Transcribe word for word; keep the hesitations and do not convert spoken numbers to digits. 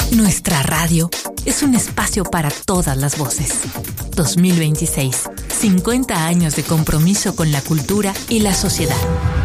Nuestra radio es un espacio para todas las voces. dos mil veintiséis, cincuenta años de compromiso con la cultura y la sociedad.